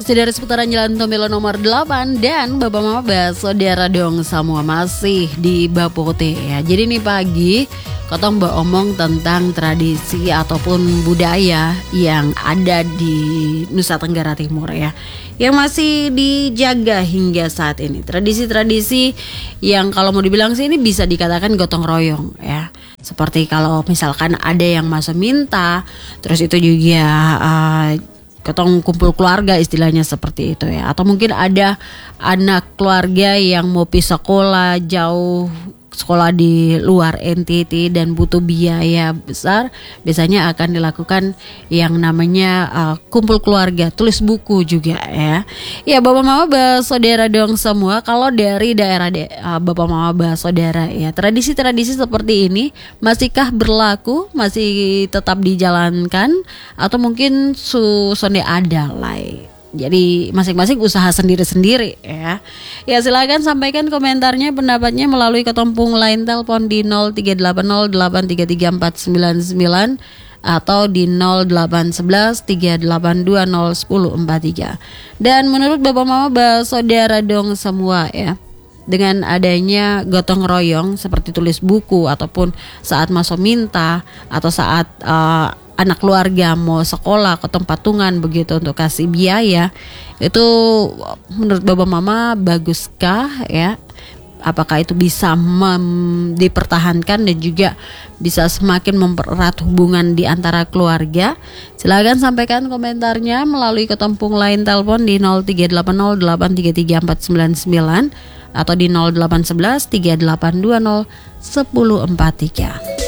Masih dari seputaran Jalan Tombelo nomor 8. Dan Bapak Mama Saudara dong semua masih di Bapote ya. Jadi nih pagi Kotong omong tentang tradisi ataupun budaya yang ada di Nusa Tenggara Timur ya, yang masih dijaga hingga saat ini. Tradisi-tradisi yang kalau mau dibilang sih ini bisa dikatakan gotong royong ya. Seperti kalau misalkan ada yang masuk minta, terus itu juga gotong kumpul keluarga istilahnya seperti itu ya. Atau mungkin ada anak keluarga yang mau pisah sekolah jauh, sekolah di luar NTT dan butuh biaya besar, biasanya akan dilakukan yang namanya kumpul keluarga, tulis buku juga ya. Ya Bapak Mama Saudara dong semua, kalau dari daerah Bapak Mama Saudara ya, tradisi-tradisi seperti ini masihkah berlaku, masih tetap dijalankan atau mungkin susone ada lah. Jadi masing-masing usaha sendiri-sendiri ya. Ya silakan sampaikan komentarnya, pendapatnya melalui ketompung line telepon di 0380833499 atau di 081138201043. Dan menurut Bapak Mama Saudara dong semua ya, dengan adanya gotong royong seperti tulis buku ataupun saat masuk minta atau saat anak keluarga mau sekolah ke tempat patungan begitu untuk kasih biaya, itu menurut Bapak Mama baguskah ya? Apakah itu bisa dipertahankan dan juga bisa semakin mempererat hubungan di antara keluarga? Silakan sampaikan komentarnya melalui ketompung line telepon di 0380833499 atau di 081138201043.